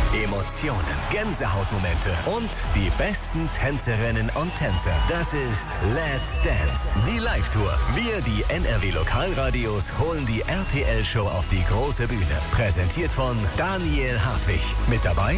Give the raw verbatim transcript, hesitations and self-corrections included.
Emotionen, Gänsehautmomente und die besten Tänzerinnen und Tänzer. Das ist Let's Dance, die Live-Tour. Wir, die N R W-Lokalradios, holen die R T L-Show auf die große Bühne. Präsentiert von Daniel Hartwig. Mit dabei